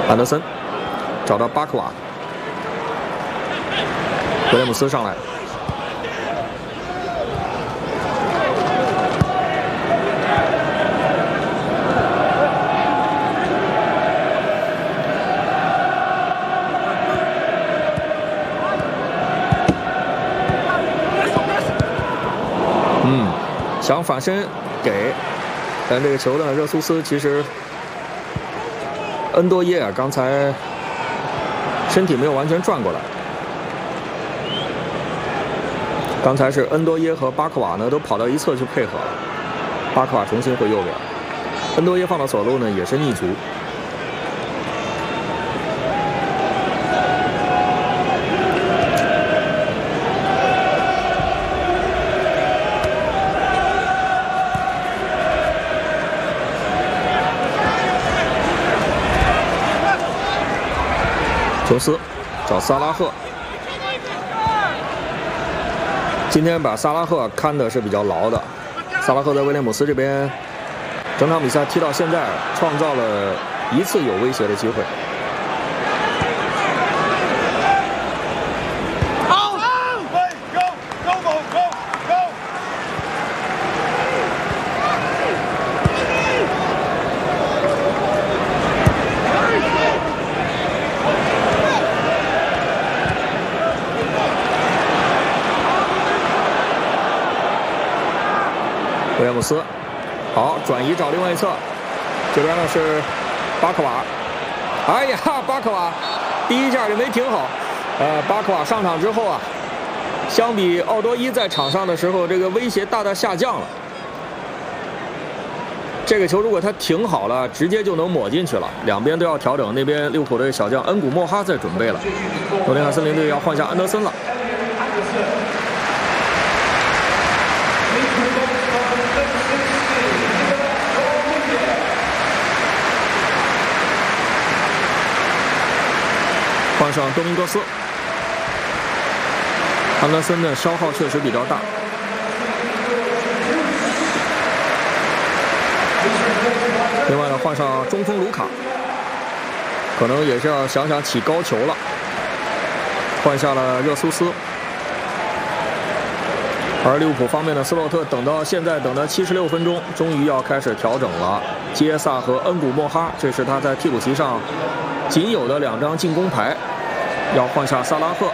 安德森找到巴克瓦，威廉姆斯上来。 想反身给，但这个球呢，热苏斯其实恩多耶啊，刚才身体没有完全转过来。刚才是恩多耶和巴克瓦呢都跑到一侧去配合了，巴克瓦重新回右边，恩多耶放到左路呢也是逆足。 琼斯找萨拉赫，今天把萨拉赫看的是比较牢的。萨拉赫在威廉姆斯这边，整场比赛踢到现在，创造了1次有威胁的机会。威廉姆斯，好转移找另外一侧，这边呢是巴克瓦，哎呀，巴克瓦第一下就没停好，巴克瓦上场之后啊，相比奥多伊在场上的时候，这个威胁大大下降了。这个球如果他停好了，直接就能抹进去了。两边都要调整，那边利物浦队小将恩古莫哈在准备了，诺丁汉森林队要换下安德森了。 换上多明戈斯，安德森的消耗确实比较大。另外呢，换上中锋卢卡，可能也是要想想起高球了。换下了热苏斯，而利物浦方面的斯洛特等到现在等到76分钟，终于要开始调整了。杰萨和恩古莫哈，这是他在替补席上仅有的2张进攻牌。 要换下萨拉赫，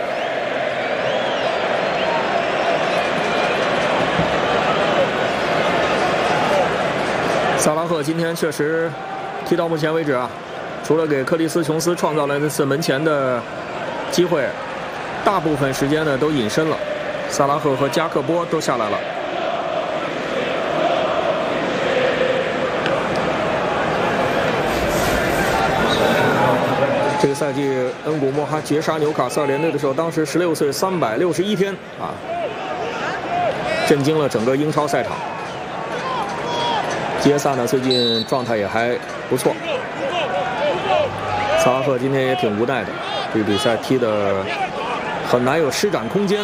萨拉赫今天确实踢到目前为止啊，除了给克里斯琼斯创造了那次门前的机会，大部分时间呢都隐身了。萨拉赫和加克波都下来了。 这个赛季，恩古莫哈绝杀纽卡斯尔联队的时候，当时16岁361天啊，震惊了整个英超赛场。杰萨呢，最近状态也还不错。萨拉赫今天也挺无奈的，这个比赛踢得很难有施展空间。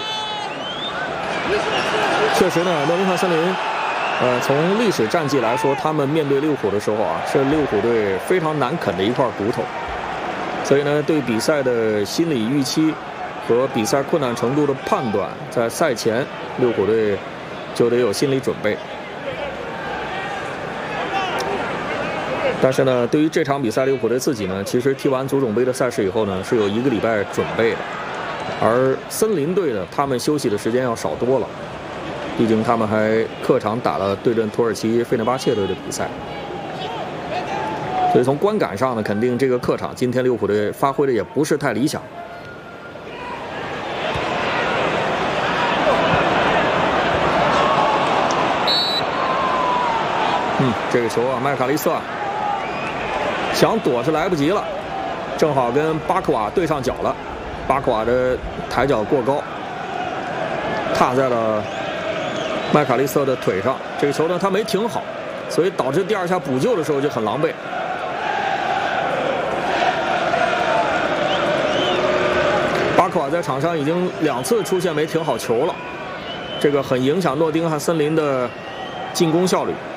确实呢，诺丁汉森林，从历史战绩来说，他们面对利物浦的时候啊，是利物浦队非常难啃的一块骨头。 所以呢，对比赛的心理预期和比赛困难程度的判断，在赛前利物浦队就得有心理准备。但是呢，对于这场比赛，利物浦队自己呢，其实踢完足总杯的赛事以后呢，是有1个礼拜准备的。而森林队呢，他们休息的时间要少多了，毕竟他们还客场打了对阵土耳其费内巴切队的比赛。 所以从观感上呢，肯定这个客场今天利物浦队发挥的也不是太理想。这个球啊，麦卡利瑟想躲是来不及了，正好跟巴克瓦对上脚了，巴克瓦的抬脚过高，踏在了麦卡利瑟的腿上。这个球呢，他没停好，所以导致第2下补救的时候就很狼狈。 巴克瓦在场上已经2次出现没停好球了，这个很影响诺丁汉森林的进攻效率。